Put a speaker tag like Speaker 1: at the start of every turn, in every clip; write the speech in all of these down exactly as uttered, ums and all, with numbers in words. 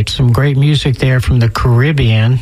Speaker 1: right. Some great music there from the Caribbean.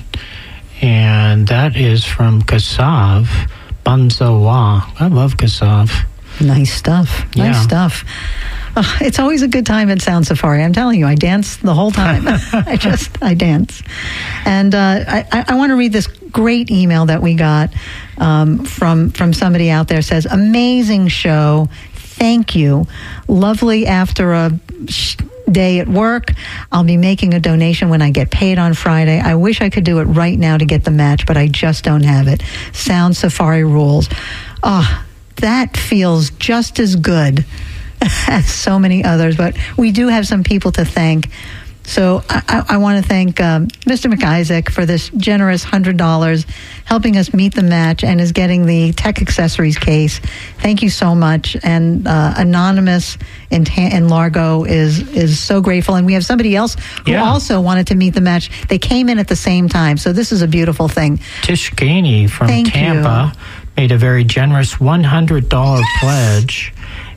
Speaker 1: And that is from Kassav, Banzawa. I love Kassav.
Speaker 2: Nice stuff. Nice
Speaker 1: Yeah.
Speaker 2: stuff. Oh, it's always a good time at Sound Safari. I'm telling you, I dance the whole time. I just, I dance. And uh, I, I want to read this great email that we got um, from, from somebody out there. Says, amazing show. Thank you. Lovely after a sh- day at work. I'll be making a donation when I get paid on Friday. I wish I could do it right now to get the match, but I just don't have it. Sound Safari rules. Oh, that feels just as good as so many others, but we do have some people to thank. So I, I, I want to thank um, Mister McIsaac for this generous one hundred dollars, helping us meet the match, and is getting the tech accessories case. Thank you so much. And uh, Anonymous in, Ta- in Largo is is so grateful. And we have somebody else who
Speaker 1: Yeah.
Speaker 2: also wanted to meet the match. They came in at the same time, so this is a beautiful thing.
Speaker 1: Tish Gainey from
Speaker 2: Thank
Speaker 1: Tampa made a very generous one hundred dollars
Speaker 2: Yes.
Speaker 1: pledge.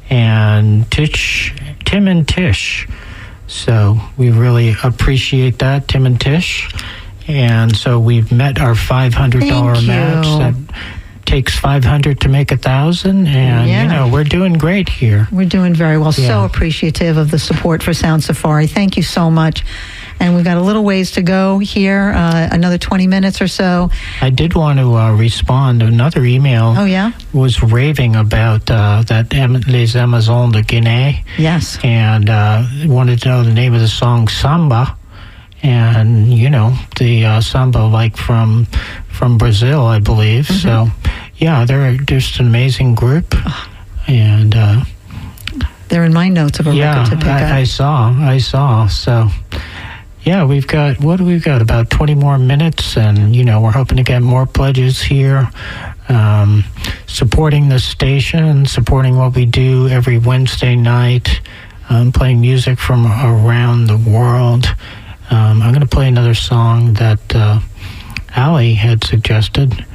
Speaker 1: And Tish, Tim and Tish. So we really appreciate that, Tim and Tish. And so we've met our five hundred dollars
Speaker 2: Thank
Speaker 1: match.
Speaker 2: you.
Speaker 1: That takes five hundred to make a thousand. And,
Speaker 2: Yeah.
Speaker 1: you know, we're doing great here.
Speaker 2: We're doing very well. So
Speaker 1: Yeah.
Speaker 2: appreciative of the support for Sound Safari. Thank you so much. And we've got a little ways to go here, uh, another twenty minutes or so.
Speaker 1: I did want to uh, respond to another email.
Speaker 2: Oh, yeah?
Speaker 1: Was raving about uh, that Am- Les Amazones de Guinée.
Speaker 2: Yes.
Speaker 1: And uh, wanted to know the name of the song, Samba. And, you know, the uh, samba like from from Brazil, I believe.
Speaker 2: Mm-hmm.
Speaker 1: So, yeah, they're just an amazing group. And, uh,
Speaker 2: They're in my notes of a
Speaker 1: yeah,
Speaker 2: record to pick
Speaker 1: I, I
Speaker 2: up.
Speaker 1: saw, I saw. So, yeah, we've got, what do we got? About twenty more minutes. And, you know, we're hoping to get more pledges here. Um, supporting the station, supporting what we do every Wednesday night, um, playing music from around the world. Um, I'm going to play another song that uh, Ali had suggested,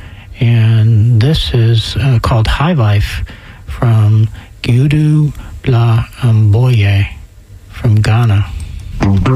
Speaker 1: and this is uh, called High Life from Gudu La Mboye from Ghana.